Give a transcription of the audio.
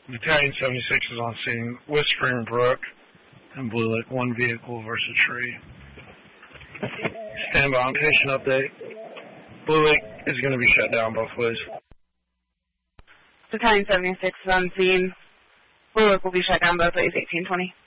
Battalion 76 is on scene with Springbrook and Blue Lake, one vehicle versus a tree. Stand by on patient update. Blue Lake is going to be shut down both ways. Battalion 76 is on scene. Blue Lake will be shut down both ways, 1820.